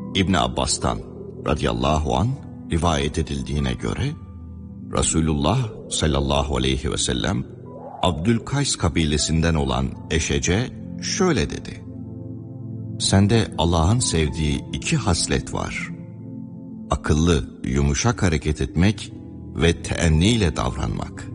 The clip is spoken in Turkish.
İbn Abbas'tan radıyallahu an rivayet edildiğine göre Resulullah sallallahu aleyhi ve sellem Abdülkays kabilesinden olan Eşece şöyle dedi: Sende Allah'ın sevdiği iki haslet var. Akıllı, yumuşak hareket etmek ve teenniyle davranmak.